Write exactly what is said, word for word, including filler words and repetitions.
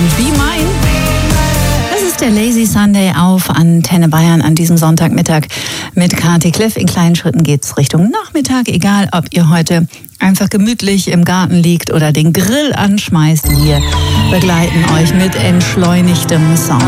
Be Mine. Das ist der Lazy Sunday auf Antenne Bayern an diesem Sonntagmittag mit Kati Kleff. In kleinen Schritten geht's Richtung Nachmittag, egal ob ihr heute einfach gemütlich im Garten liegt oder den Grill anschmeißt. Wir begleiten euch mit entschleunigtem Sound.